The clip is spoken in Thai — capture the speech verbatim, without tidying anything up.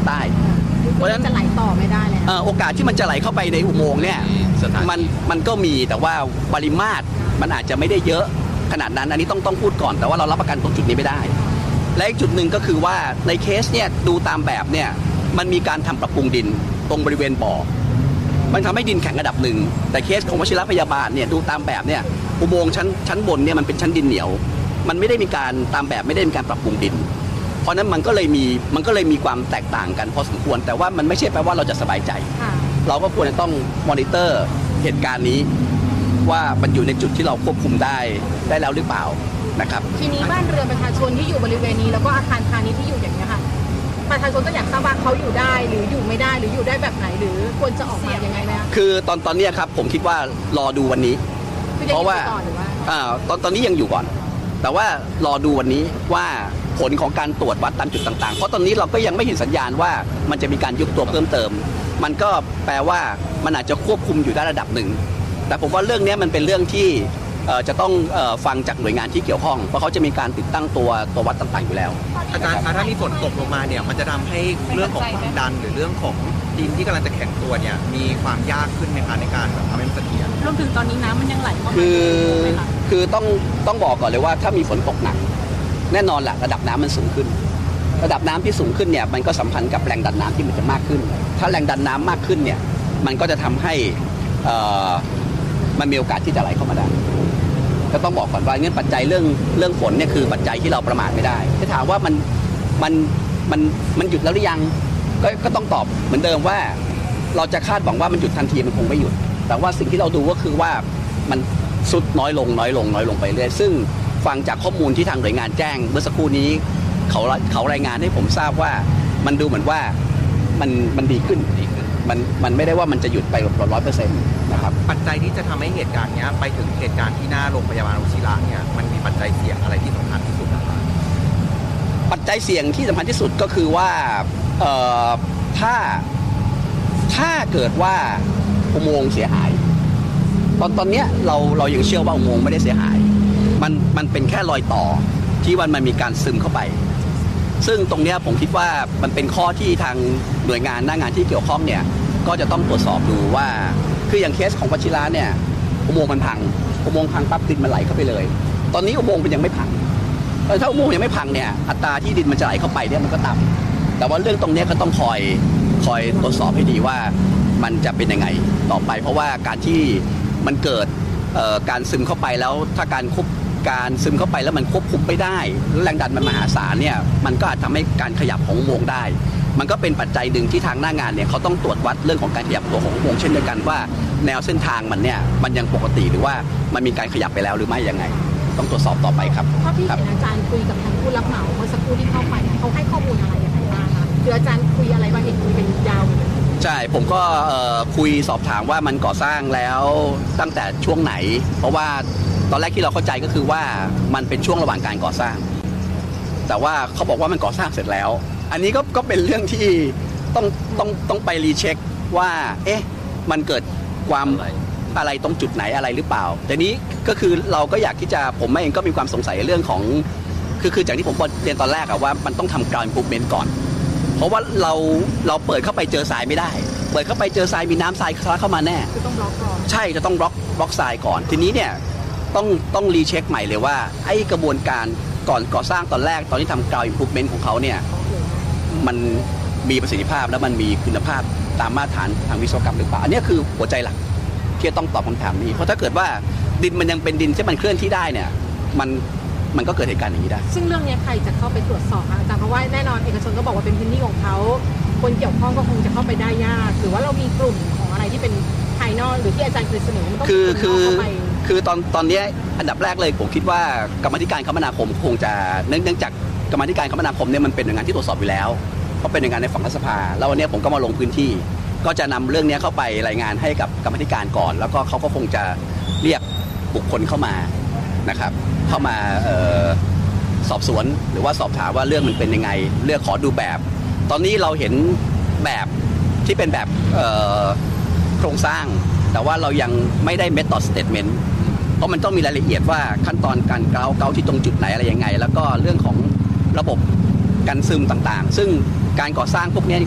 ใต้เพราะฉะนั้นจะไหลต่อไม่ได้เลยโอกาสที่มันจะไหลเข้าไปในอุโมงค์เนี่ยมันมันก็มีแต่ว่าปริมาตรมันอาจจะไม่ได้เยอะขนาดนั้นอันนี้ต้องต้องพูดก่อนแต่ว่าเรารับประกันตรงจุดนี้ไม่ได้และอีกจุดหนึ่งก็คือว่าในเคสเนี่ยดูตามแบบเนี่ยมันมีการทำปรับปรุงดินตรงบริเวณบ่อมันทำให้ดินแข็งระดับหนึ่งแต่เคสของวชิรพยาบาลเนี่ยดูตามแบบเนี่ยอุโมงค์ชั้นชั้นบนเนี่ยมันเป็นชั้นดินเหนียวมันไม่ได้มีการตามแบบไม่ได้มีการปรับปรุงดินเพราะนั้นมันก็เลยมีมันก็เลยมีความแตกต่างกันพอสมควรแต่ว่ามันไม่ใช่แปลว่าเราจะสบายใจเราก็ควรจะต้องมอนิเตอร์เหตุการณ์นี้ว่ามันอยู่ในจุดที่เราควบคุมได้ได้แล้วหรือเปล่านะครับทีนี้บ้านเรือนประชาชนที่อยู่บริเวณนี้แล้วก็อาคารพาณิชย์ที่อยู่อย่างนี้ค่ะประชาชนก็อยากทราบว่าเขาอยู่ได้หรืออยู่ไม่ได้หรืออยู่ได้แบบไหนหรือควรจะออกมายังไงนะคือตอนตอนนี้ครับผมคิดว่ารอดูวันนี้เพราะว่าอ่าตอนตอนนี้ยังอยู่ก่อนแต่ว่ารอดูวันนี้ว่าผลของการตรวจวัดตามจุดต่างๆเพราะตอนนี้เราก็ยังไม่เห็นสัญญาณว่ามันจะมีการยุบตัวเพิ่มเติมมันก็แปลว่ามันอาจจะควบคุมอยู่ได้ระดับหนึ่งแต่ผมว่าเรื่องนี้มันเป็นเรื่องที่จะต้องฟังจากหน่วยงานที่เกี่ยวข้องเพราะเขาจะมีการติดตั้งตัวตัววัดต่างๆอยู่แล้วอาจารย์คะถ้ามีฝนตกลงมาเนี่ยมันจะทำให้เรื่องของความดันหรือเรื่องของดินที่กำลังจะแข็งตัวเนี่ยมีความยากขึ้นในการในการทำให้มันเสถียรรวมถึงตอนนี้น้ำมันยังไหลเข้ามาคือคือต้องต้องบอกก่อนเลยว่าถ้ามีฝนตกหนักแน่นอนแหละระดับน้ำมันสูงขึ้นระดับน้ำที่สูงขึ้นเนี่ยมันก็สัมพันธ์กับแรงดันน้ำที่มันจะมากขึ้นถ้าแรงดันน้ำมากขึ้นเนี่ยมันก็จะทำให้มันมีโอกาสที่จะไหลเข้ามาได้ก็ต้องบอกก่อนว่าเงื่อนปัจจัยเรื่องเรื่องฝนเนี่ยคือปัจจัยที่เราประมาทไม่ได้ถ้าถามว่ามันมันมันมันหยุดแล้วหรือยังก็ก็ต้องตอบเหมือนเดิมว่าเราจะคาดหวังว่ามันหยุดทันทีมันคงไม่หยุดแต่ว่าสิ่งที่เราดูก็คือว่ามันสุดน้อยลงน้อยลงน้อยลงไปเรื่อยซึ่งฟังจากข้อมูลที่ทางหน่วยงานแจ้งเมื่อสักครู่นี้เขาเขารายงานให้ผมทราบว่ามันดูเหมือนว่ามันมันดีขึ้นดีขึ้นมันมันไม่ได้ว่ามันจะหยุดไปร้อยเปอร์เซ็นต์นะครับปัจจัยที่จะทำให้เหตุการณ์นี้ไปถึงเหตุการณ์ที่หน้าโรงพยาบาลวชิระเนี่ยมันมีปัจจัยเสี่ยงอะไรที่สำคัญที่สุดนะครับปัจจัยเสี่ยงที่สำคัญที่สุดก็คือว่าเอ่อถ้าถ้าเกิดว่าอุโมงค์เสียหายตอนตอนนี้เราเรายังเชื่อว่าอุโมงค์ไม่ได้เสียหายมันมันเป็นแค่รอยต่อที่วันมันมีการซึมเข้าไปซึ่งตรงนี้ผมคิดว่ามันเป็นข้อที่ทางหน่วยงานหน้างานที่เกี่ยวข้องเนี่ยก็จะต้องตรวจสอบดูว่าคืออย่างเคสของวชิระเนี่ยอุโมงค์มันพังอุโมงค์พังปั๊บดินมันไหลเข้าไปเลยตอนนี้อุโมงค์มันยังไม่พังถ้าอุโมงค์ยังไม่พังเนี่ยอัตราที่ดินมันจะไหลเข้าไปเนี่ยมันก็ต่ำแต่ว่าเรื่องตรงนี้ก็ต้องคอยคอยตรวจสอบให้ดีว่ามันจะเป็นยังไงต่อไปเพราะว่าการที่มันเกิดการซึมเข้าไปแล้วถ้าการควบการซึมเข้าไปแล้วมันควบคุมไม่ได้แรงดันมันมหาศาลเนี่ยมันก็อาจทำให้การขยับของอุโมงค์ได้มันก็เป็นปัจจัยหนึ่งที่ทางหน้างานเนี่ยเขาต้องตรวจวัดเรื่องของการขยับตัวของอุโมงค์เช่นเดียวกันว่าแนวเส้นทางมันเนี่ยมันยังปกติหรือว่ามันมีการขยับไปแล้วหรือไม่ยังไงต้องตรวจสอบต่อไปครับเพราะพี่เห็นอาจารย์คุยกับทางผู้รับเหมาเมื่อสักครู่ที่เข้าไปเนี่ยเขาให้ข้อมูลอะไรอย่างไรบ้างคะคืออาจารย์คุยอะไรบ้างเห็นคุยเป็นยาวใช่ผมก็คุยสอบถามว่ามันก่อสร้างแล้วตั้งแต่ช่วงไหนเพราะว่าตอนแรกที่เราเข้าใจก็คือว่ามันเป็นช่วงระหว่างการก่อสร้างแต่ว่าเขาบอกว่ามันก่อสร้างเสร็จแล้วอันนี้ก็ก็เป็นเรื่องที่ต้องต้องต้องไปรีเช็คว่าเอ๊ะมันเกิดความอะไรตรงจุดไหนอะไรหรือเปล่าแต่นี้ก็คือเราก็อยากที่จะผมเองก็มีความสงสัยเรื่องของคือคือจากที่ผมเรียนตอนแรกอะว่ามันต้องทำ ground improvement ก่อนเพราะว่าเราเราเปิดเข้าไปเจอทรายไม่ได้เปิดเข้าไปเจอทรายมีน้ำทรายทะลักเข้ามาแน่คือต้องบล็อกก่อนใช่จะต้องบล็อกบล็อกทรายก่อนทีนี้เนี่ยต้องต้องรีเช็คใหม่เลยว่าไอ้กระบวนการก่อนก่อสร้างตอนแรกตอนที่ทำ ground improvement ของเขาเนี่ยมันมีประสิทธิภาพและมันมีคุณภาพตามมาตรฐานทางวิศวกรรมหรือเปล่าอันนี้คือหัวใจหลักที่ต้องตอบคำถามนี้เพราะถ้าเกิดว่าดินมันยังเป็นดินที่มันเคลื่อนที่ได้เนี่ยมันมันก็เกิดเหตุการณ์อย่างนี้ได้ซึ่งเรื่องนี้ใครจะเข้าไปตรวจสอบอาจารย์เพราะว่าแน่นอนเอกชนก็บอกว่าเป็นพื้นที่ของเขาคนเกี่ยวข้องก็คงจะเข้าไปได้ยากหรือว่าเรามีกลุ่มของอะไรที่เป็นภายนอกหรือที่อาจารย์เคยเสนอมันต้องคือคือคือตอนตอนนี้อันดับแรกเลยผมคิดว่ากรรมธิการคมนาคมคงจะเนื่องจากกรรมธิการคมนาคมเนี่ยมันเป็นหน่วยงานที่ตรวจสอบอยู่แล้วเพราะเป็นหน่วยงานในฝั่งรัฐสภาแล้ววันนี้ผมก็มาลงพื้นที่ก็จะนำเรื่องนี้เข้าไปรายงานให้กับกรรมธิการก่อนแล้วก็เขาก็คงจะเรียกบุคคลเข้ามานะครับเข้ามาสอบสวนหรือว่าสอบถามว่าเรื่องมันเป็นยังไงเลือกขอดูแบบตอนนี้เราเห็นแบบที่เป็นแบบโครงสร้างแต่ว่าเรายังไม่ได้ method statement เพราะมันต้องมีรายละเอียดว่าขั้นตอนการเกาเกาที่ตรงจุดไหนอะไรยังไงแล้วก็เรื่องของระบบกันซึมต่างๆซึ่งการก่อสร้างพวกนี้